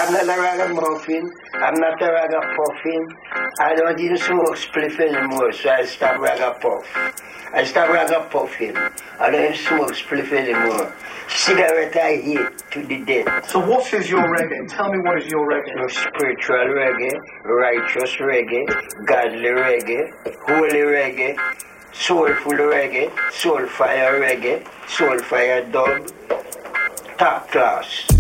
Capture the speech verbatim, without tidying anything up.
I'm not a ragamuffin. I'm not a ragapuffin. I don't even smoke spliff anymore, so I stop ragapuff. I stop ragapuffing. I don't even smoke spliff anymore. Cigarette I hate to the death. So what is your reggae? Tell me what is your reggae? No, spiritual reggae, righteous reggae, godly reggae, holy reggae, soulful reggae, soul fire reggae, soul fire dub, top class.